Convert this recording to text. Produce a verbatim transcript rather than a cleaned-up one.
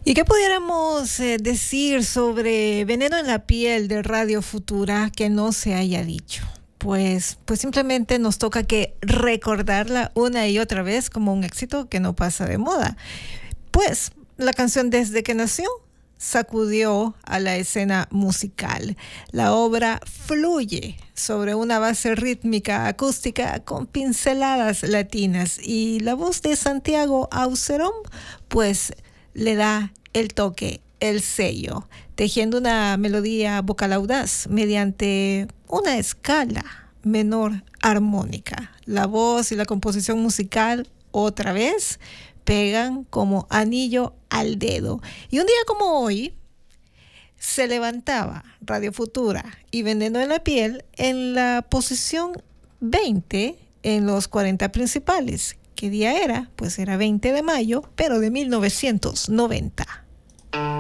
¿Y qué pudiéramos eh, decir sobre Veneno en la piel de Radio Futura que no se haya dicho? Pues, pues simplemente nos toca que recordarla una y otra vez como un éxito que no pasa de moda. Pues la canción Desde que nació sacudió a la escena musical. La obra fluye sobre una base rítmica acústica con pinceladas latinas y la voz de Santiago Aucerón pues le da el toque, el sello, tejiendo una melodía vocal audaz mediante una escala menor armónica. La voz y la composición musical otra vez pegan como anillo al dedo. Y un día como hoy se levantaba Radio Futura y Veneno en la piel en la posición veinte en los cuarenta principales. ¿Qué día era? Pues era veinte de mayo, pero de mil novecientos noventa.